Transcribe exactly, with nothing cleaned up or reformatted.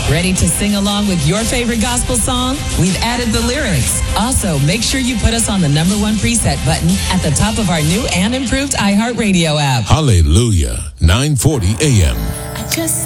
Ready to sing along with your favorite gospel song? We've added the lyrics. Also, make sure you put us on the number one preset button at the top of our new and improved iHeartRadio app. Hallelujah. nine forty a.m. I just